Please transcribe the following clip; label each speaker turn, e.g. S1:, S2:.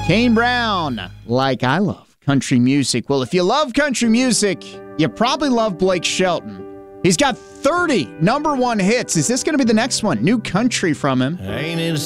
S1: Kane Brown, Like I Love Country Music. Well, if you love country music, you probably love Blake Shelton. He's got 30 number one hits. Is this going to be the next one? New country from him.